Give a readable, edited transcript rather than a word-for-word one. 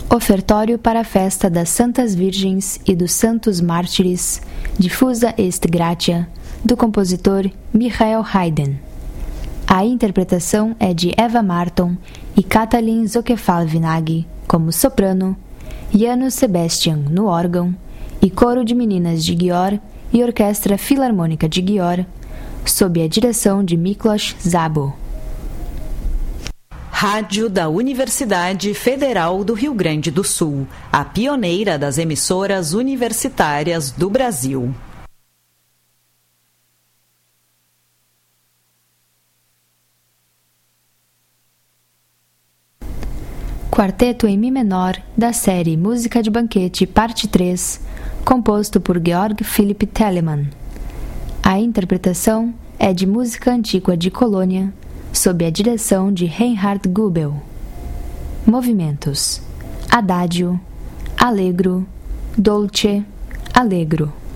Ofertório para a festa das Santas Virgens e dos Santos Mártires, Diffusa est gratia, do compositor Michael Haydn. A interpretação é de Eva Marton e Katalin Zokefalvinag como soprano, Janusz Sebastian no órgão e coro de meninas de Győr e Orquestra Filarmônica de Győr, sob a direção de Miklos Szabo. Rádio da Universidade Federal do Rio Grande do Sul, a pioneira das emissoras universitárias do Brasil. Quarteto em Mi menor, da série Música de Banquete, parte 3, composto por Georg Philipp Telemann. A interpretação é de música antiga de Colônia, sob a direção de Reinhard Goebel. Movimentos: Adagio, Allegro, Dolce, Allegro.